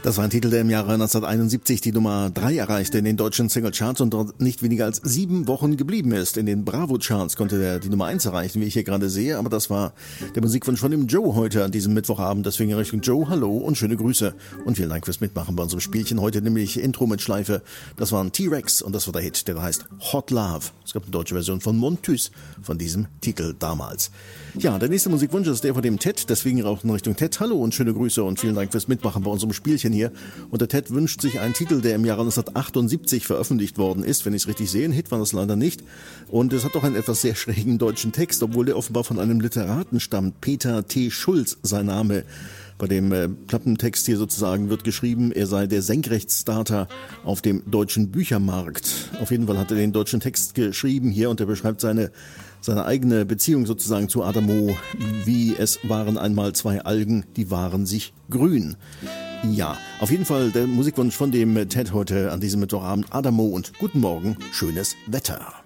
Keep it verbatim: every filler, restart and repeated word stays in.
Das war ein Titel, der im Jahre neunzehnhunderteinundsiebzig die Nummer drei erreichte in den deutschen Singlecharts und dort nicht weniger als sieben Wochen geblieben ist. In den Bravo-Charts konnte er die Nummer eins erreichen, wie ich hier gerade sehe, aber das war der Musikwunsch von dem Joe heute an diesem Mittwochabend. Deswegen in Richtung Joe, hallo und schöne Grüße und vielen Dank fürs Mitmachen bei unserem Spielchen heute, nämlich Intro mit Schleife. Das war ein T-Rex und das war der Hit, der heißt Hot Love. Es gab eine deutsche Version von Montus von diesem Titel damals. Ja, der nächste Musikwunsch ist der von dem Ted, deswegen auch in Richtung Ted. Hallo und schöne Grüße und vielen Dank fürs Mitmachen bei unserem Spielchen hier. Und der Ted wünscht sich einen Titel, der im Jahre neunzehnhundertachtundsiebzig veröffentlicht worden ist, wenn ich es richtig sehe. Ein Hit war das leider nicht. Und es hat auch einen etwas sehr schrägen deutschen Text, obwohl der offenbar von einem Literaten stammt. Peter T. Schulz, sein Name. Bei dem äh, Klappentext hier sozusagen wird geschrieben, er sei der Senkrechtstarter auf dem deutschen Büchermarkt. Auf jeden Fall hat er den deutschen Text geschrieben hier und er beschreibt seine seine eigene Beziehung sozusagen zu Adamo, wie es waren einmal zwei Algen, die waren sich grün. Ja, auf jeden Fall der Musikwunsch von dem Ted heute an diesem Mittwochabend, Adamo und guten Morgen, schönes Wetter.